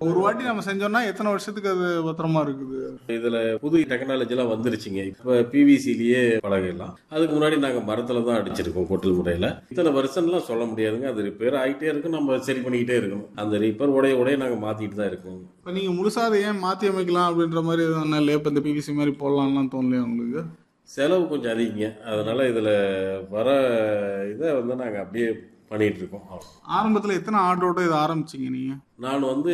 ஒரு வாட்டி நம்ம செஞ்சோம்னா எத்தனை வருஷத்துக்கு அது பத்திரமா இருக்குது? இதுல புது டெக்னாலஜி எல்லாம் வந்துருச்சுங்க. இப்ப பிவிசிலேயே பழகலாம். அதுக்கு முன்னாடி நாங்க மரத்துல தான் அடிச்சிருக்கோம் கொட்டல் முறையில. இத்தனை வருஷம்லாம் சொல்ல முடியாதுங்க. அது ரிப்பேர் ஆகிட்டே இருக்கும், நம்ம சரி பண்ணிக்கிட்டே இருக்கணும். அந்த ரிப்பேர் உடைய நாங்க மாத்திட்டு தான் இருக்கோம். இப்போ நீங்க முழுசா அதை ஏன் மாத்தி அமைக்கலாம் அப்படின்ற மாதிரி எதுவும் இல்லையா? இப்போ இந்த பிவிசி மாதிரி போடலாம்லாம் தோணலையா உங்களுக்கு? செலவு கொஞ்சம் அதிகங்க. அதனால இதுல வர இதை வந்து நாங்க அப்படியே பண்ணிட்டு இருக்கோம். ஆரம்பத்துல எத்தனை ஆர்டரோட இதை ஆரம்பிச்சீங்க நீங்க? நான் வந்து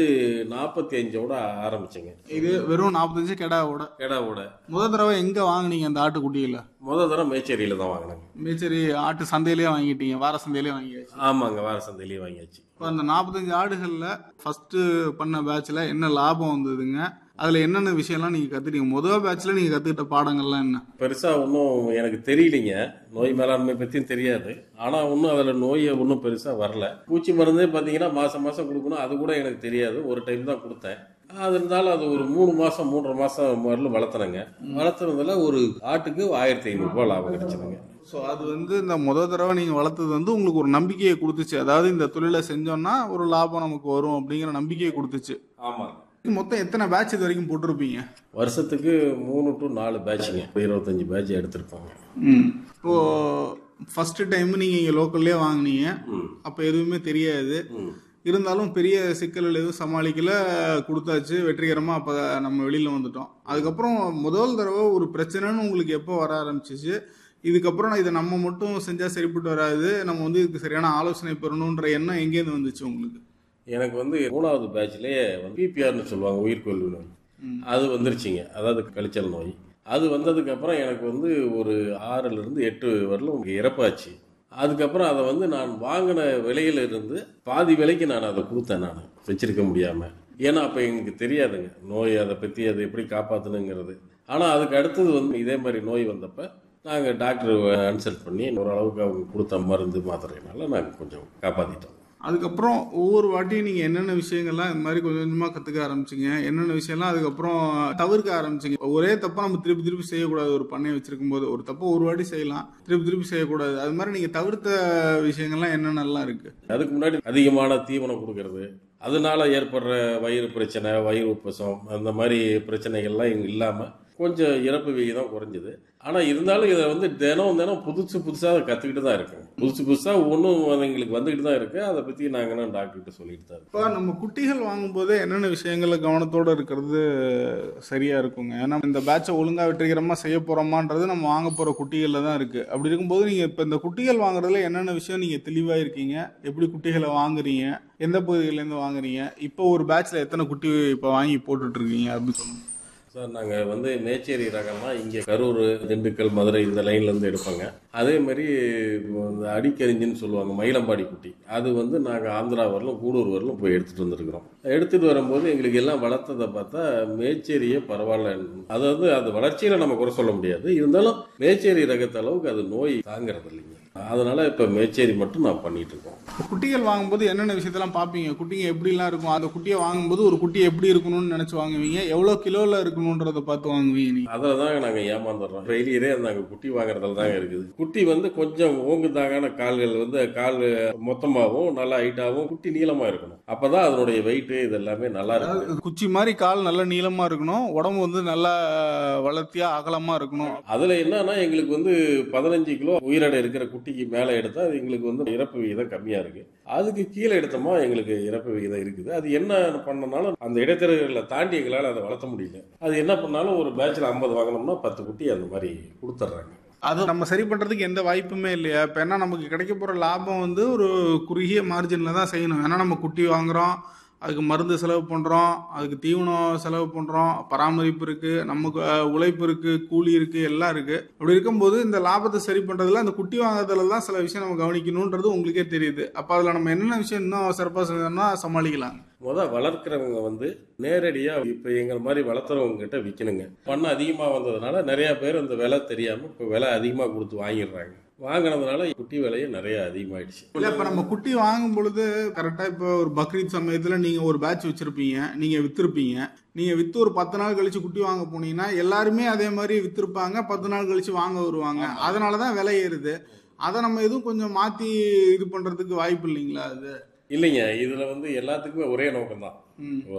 45ஓட ஆரம்பிச்சேங்க. இது வெறும் 45 கெடாவோட? கெடாவோட. முதல் தடவை எங்க வாங்குனீங்க அந்த ஆட்டுக்குட்டியில? முதல் தடவை மேச்சேரியில தான் வாங்கினாங்க. மேச்சேரி ஆட்டு சந்தையிலேயே வாங்கிட்டீங்க? வார சந்தையிலேயே வாங்கியாச்சு? ஆமாங்க, வார சந்தையிலேயே வாங்கியாச்சு. இப்போ அந்த 45 ஆடுகள்ல ஃபர்ஸ்ட் பண்ண பேட்ச்ல என்ன லாபம் வந்ததுங்க? அதுல என்னென்ன விஷயம்லாம் நீங்க கத்துட்டீங்க? முதல் பேட்ச்ல நீங்க கத்துக்கிட்ட பாடங்கள்லாம் என்ன? பெருசா ஒன்றும் எனக்கு தெரியலைங்க. நோய் மேலாண்மை பற்றியும் தெரியாது. ஆனால் ஒன்றும் அதில் நோயை ஒன்றும் பெருசாக வரல. பூச்சி மருந்தே பார்த்தீங்கன்னா மாதம் மாதம் கொடுக்கணும், அது கூட எனக்கு தெரியாது. ஒரு டைம் தான் கொடுத்தேன். அது இருந்தாலும் அது ஒரு 3 மாதம் 3.5 மாதம் வரலும் வளர்த்துனங்க. வளர்த்துறதுல ஒரு ஆட்டுக்கு 1500 ரூபாய் லாபம் கிடைச்சதுங்க. ஸோ அது வந்து இந்த முதல் தடவை நீங்கள் வளர்த்தது வந்து உங்களுக்கு ஒரு நம்பிக்கையை கொடுத்துச்சு. அதாவது இந்த தொழிலை செஞ்சோம்னா ஒரு லாபம் நமக்கு வரும் அப்படிங்கிற நம்பிக்கையை கொடுத்துச்சு. ஆமாம். மொத்தம் எத்தனை பேட்ச் இது வரைக்கும் போட்டிருப்பீங்க? வருஷத்துக்கு 3 to 4 பேட்சுங்க. 25 பேட்ச் எடுத்திருப்பாங்க. இப்போ ஃபர்ஸ்ட் டைம் நீங்க இங்க லோக்கல்லே வாங்குனீங்க, அப்ப எதுவுமே தெரியாது. இருந்தாலும் பெரிய சிக்கல்கள் எதுவும் சமாளிக்கல, கொடுத்தாச்சு வெற்றிகரமா. அப்ப நம்ம வெளியில வந்துட்டோம். அதுக்கப்புறம் முதல் தடவை ஒரு பிரச்சனைன்னு உங்களுக்கு எப்போ வர ஆரம்பிச்சிச்சு? இதுக்கப்புறம் இதை நம்ம மட்டும் செஞ்சா சரிப்பட்டு வராது, நம்ம வந்து இதுக்கு சரியான ஆலோசனை பெறணுன்ற எண்ணம் எங்கேருந்து வந்துச்சு உங்களுக்கு? எனக்கு வந்து 3வது பேட்ச்லேயே பிபிஆர்னு சொல்லுவாங்க, உயிர்கொல்லி நோய். அது வந்துருச்சுங்க. அதாவது கழிச்சல் நோய். அது வந்ததுக்கப்புறம் எனக்கு வந்து ஒரு 6லிருந்து 8 வரலும் இறப்பாச்சு. அதுக்கப்புறம் அதை வந்து நான் வாங்கின விலையில இருந்து பாதி விலைக்கு நான் அதை கொடுத்தேன். நான் வச்சிருக்க முடியாமல். ஏன்னா அப்போ எங்களுக்கு தெரியாதுங்க நோய், அதை பற்றி அதை எப்படி காப்பாற்றணுங்கிறது. ஆனால் அதுக்கு அடுத்தது வந்து இதே மாதிரி நோய் வந்தப்போ நாங்கள் டாக்டர் கன்சல்ட் பண்ணி ஓரளவுக்கு அவங்க கொடுத்த மருந்து மாத்திரையினால நாங்கள் கொஞ்சம் காப்பாற்றிட்டோம். அதுக்கப்புறம் ஒவ்வொரு வாட்டியும் நீங்கள் என்னென்ன விஷயங்கள்லாம் இந்த மாதிரி கொஞ்சம் கொஞ்சமாக கற்றுக்க ஆரம்பிச்சிங்க? என்னென்ன விஷயம்லாம் அதுக்கப்புறம் தவிர்க்க ஆரம்பிச்சிங்க? ஒரே தப்பாக நம்ம திருப்பி திருப்பி செய்யக்கூடாது. ஒரு பண்ணையை வச்சிருக்கும் போது ஒரு தப்பை ஒரு வாட்டி செய்யலாம், திருப்பி திருப்பி செய்யக்கூடாது. அது மாதிரி நீங்கள் தவிர்த்த விஷயங்கள்லாம் என்னென்னலாம் இருக்குது? அதுக்கு முன்னாடி அதிகமான தீவனம் கொடுக்கறது, அதனால ஏற்படுற வயிறு பிரச்சனை, வயிறு உப்பசம், அந்த மாதிரி பிரச்சனைகள்லாம் இல்லாமல் கொஞ்சம் இறப்பு விகிதம் குறைஞ்சிது. ஆனால் இருந்தாலும் இதை வந்து தினம் புதுசாக கற்றுக்கிட்டு தான் இருக்கேன். புதுசாக ஒன்றும் எங்களுக்கு வந்துக்கிட்டு தான் இருக்குது. அதை பற்றி நாங்கள் டாக்டர்கிட்ட சொல்லிட்டு தான் இருக்கோம். இப்போ நம்ம குட்டிகள் வாங்கும்போது என்னென்ன விஷயங்கள கவனத்தோடு இருக்கிறது சரியாக இருக்குங்க? ஏன்னா இந்த பேட்சை ஒழுங்காக வெற்றிகரமாக செய்ய போகிறோமான்றது நம்ம வாங்க போகிற குட்டிகளில் தான் இருக்குது. அப்படி இருக்கும்போது நீங்கள் இப்போ இந்த குட்டிகள் வாங்குறதுல என்னென்ன விஷயம் நீங்கள் தெளிவாக இருக்கீங்க? எப்படி குட்டிகளை வாங்குறீங்க? எந்த பகுதியிலேருந்து வாங்குறீங்க? இப்போ ஒரு பேட்சில் எத்தனை குட்டி இப்போ வாங்கி போட்டுட்ருக்கீங்க அப்படின்னு சொல்லுங்கள் சார். நாங்கள் வந்து மேச்சேரி ரகம்லாம் இங்கே கரூர், திண்டுக்கல், மதுரை இந்த லைன்லேருந்து எடுப்பாங்க. அதே மாதிரி இந்த அடிக்கரிஞ்சின்னு சொல்லுவாங்க, மயிலம்பாடி குட்டி. அது வந்து நாங்கள் ஆந்திரா வரலும் கூடூர் வரலும் போய் எடுத்துகிட்டு வந்துருக்குறோம். எடுத்துகிட்டு வரும்போது எங்களுக்கு எல்லாம் வளர்த்ததை பார்த்தா மேச்சேரியே பரவாயில்ல. அதாவது அது வளர்ச்சியில் நம்ம குறை சொல்ல முடியாது. இருந்தாலும் மேச்சேரி ரகத்த அளவுக்கு அது நோய் தாங்கிறது இல்லைங்க. அதனால இப்போ மேச்சேரி மட்டும் நான் பண்ணிட்டு இருக்கோம். குட்டிகள் வாங்கும்போது என்னென்ன விஷயத்தெல்லாம் பார்ப்பீங்க? குட்டிங்க எப்படிலாம் இருக்கும்? அந்த குட்டியை வாங்கும்போது ஒரு குட்டி எப்படி இருக்கணும்னு நினச்சி வாங்குவீங்க? எவ்வளோ கிலோவில் இருக்கணுன்றதை பார்த்து வாங்குவீங்க நீங்கள்? அதில் தாங்க நாங்கள் ஏமாந்துடுறோம். ஃபெயிலியரே நாங்கள் குட்டி வாங்குறதுல தாங்க இருக்குது. குட்டி வந்து கொஞ்சம் ஓங்குதாகான கால்கள் வந்து கால் மொத்தமாகவும் நல்லா ஹைட்டாகவும் குட்டி நீளமாக இருக்கணும். அப்போ தான் அதனுடைய வெயிட்டு இது எல்லாமே நல்லா இருக்கும். குச்சி மாதிரி கால் நல்லா நீளமாக இருக்கணும், உடம்பு வந்து நல்லா வளர்த்தியாக அகலமாக இருக்கணும். அதில் என்னன்னா எங்களுக்கு வந்து 15 கிலோ உயிரடை இருக்கிற குட்டிக்கு மேலே எடுத்தால் அது எங்களுக்கு வந்து இறப்பு விகிதம் கம்மியாக இருக்குது. அதுக்கு கீழே எடுத்தோமா எங்களுக்கு இறப்பு விகிதம் இருக்குது. அது என்ன பண்ணனாலும் அந்த இடைத்தரகர்களை தாண்டி எங்களால் அதை வளர்த்த முடியல. அது என்ன பண்ணாலும் ஒரு பேட்சில் 50 வாங்கினோம்னா 10 குட்டி அந்த மாதிரி கொடுத்துட்றாங்க. அது நம்ம சரி பண்ணுறதுக்கு எந்த வாய்ப்புமே இல்லையா? இப்போ ஏன்னா நமக்கு கிடைக்க போகிற லாபம் வந்து ஒரு குறுகிய மார்ஜினில் தான் செய்யணும். ஏன்னா நம்ம குட்டி வாங்குகிறோம், அதுக்கு மருந்து செலவு பண்ணுறோம், அதுக்கு தீவனம் செலவு பண்ணுறோம், பராமரிப்பு இருக்குது, நமக்கு உழைப்பு இருக்குது, கூலி இருக்குது, எல்லாம் இருக்குது. அப்படி இருக்கும்போது இந்த லாபத்தை சரி பண்ணுறதுல அந்த குட்டி வாங்குறதுல தான் சில விஷயம் நம்ம கவனிக்கணுன்றது உங்களுக்கே தெரியுது. அப்போ அதில் நம்ம என்னென்ன விஷயம் இன்னும் சிறப்பாக செஞ்சோம்னா சமாளிக்கலாம்? வளர்க்குறவங்க வந்து நேரடியாக இப்போ எங்கள் மாதிரி வளர்த்துறவங்க கிட்ட விற்கணுங்க. பண்ண அதிகமாக வந்ததுனால நிறைய பேர் அந்த விலை தெரியாமல் இப்போ விலை அதிகமாக கொடுத்து வாங்கிடுறாங்க. வாங்கினதுனால குட்டி விலையும் நிறைய அதிகமாயிடுச்சு. இல்லை, இப்போ நம்ம குட்டி வாங்கும் பொழுது கரெக்டாக இப்போ ஒரு பக்ரீத் சமயத்தில் நீங்கள் ஒரு பேட்ச் வச்சுருப்பீங்க, நீங்கள் விற்றுருப்பீங்க. நீங்கள் விற்று ஒரு 10 நாள் கழித்து குட்டி வாங்க போனீங்கன்னா எல்லாருமே அதே மாதிரி விற்றுருப்பாங்க, 10 நாள் கழித்து வாங்க வருவாங்க. அதனால தான் விலை ஏறுது. அதை நம்ம எதுவும் கொஞ்சம் மாற்றி இது பண்ணுறதுக்கு வாய்ப்பு இல்லைங்களா? அது இல்லைங்க, இதில் வந்து எல்லாத்துக்குமே ஒரே நோக்கம் தான்.